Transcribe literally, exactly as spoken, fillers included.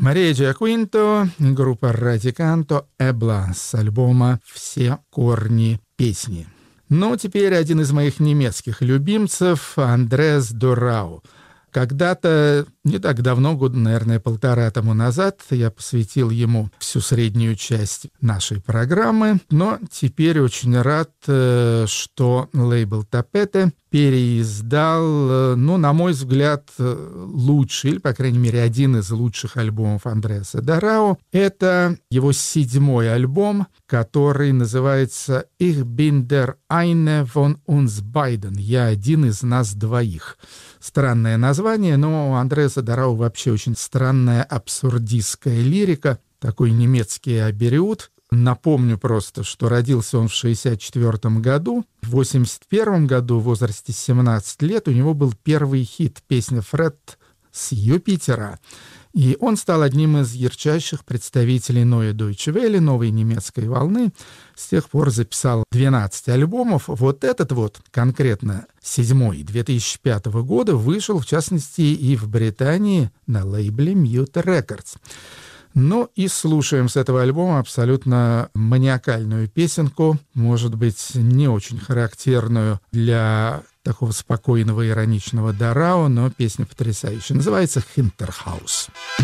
Мария Джиаквинто, группа Радиканто, Эбла с альбома «Все корни песни». Ну, теперь один из моих немецких любимцев, Андреас Дорау. Когда-то, не так давно, года, наверное, полтора тому назад, я посвятил ему всю среднюю часть нашей программы, но теперь очень рад, что лейбл Тапете переиздал, ну, на мой взгляд, лучший, или, по крайней мере, один из лучших альбомов Андреаса Дорау. Это его седьмой альбом, который называется «Ich bin der eine von uns beiden». «Я один из нас двоих». Странное название, но у Андреаса Дорау вообще очень странная абсурдистская лирика, такой немецкий абериут. Напомню просто, что родился он в шестьдесят четвёртом году. В восемьдесят первом году, в возрасте семнадцати лет, у него был первый хит, песня «Фред с Юпитера». И он стал одним из ярчайших представителей Neue Deutsche Welle, новой немецкой волны. С тех пор записал двенадцать альбомов. Вот этот вот, конкретно седьмой, две тысячи пятого года, вышел, в частности, и в Британии на лейбле Mute Records. Ну и слушаем с этого альбома абсолютно маниакальную песенку, может быть, не очень характерную для такого спокойного, ироничного Дорау, но песня потрясающая. Называется «Hinterhaus».